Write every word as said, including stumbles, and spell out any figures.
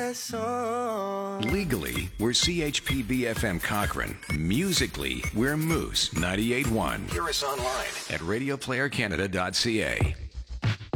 press on. Legally, we're C H P B F M Cochrane. Musically, we're Moose ninety-eight point one. Hear us online at radio player canada dot c a.